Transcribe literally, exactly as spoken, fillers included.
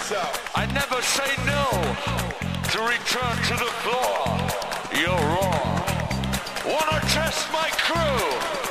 I never say no to return to the floor. You're wrong.